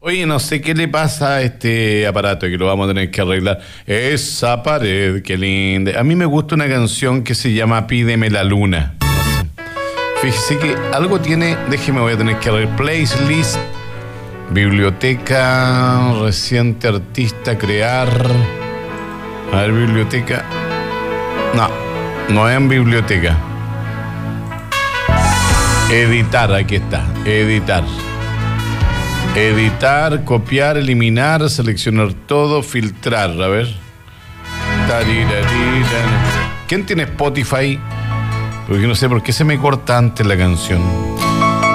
Oye, no sé qué le pasa a este aparato que lo vamos a tener que arreglar. Esa pared, qué linda. A mí me gusta una canción que se llama Pídeme la luna. No sé. Fíjese que algo tiene, déjeme, voy a tener que arreglar. Playlist, biblioteca, reciente artista, crear. A ver, biblioteca. No es en biblioteca. Editar, aquí está. Editar, copiar, eliminar, seleccionar todo, filtrar, a ver. ¿Quién tiene Spotify? Porque no sé por qué se me corta antes la canción.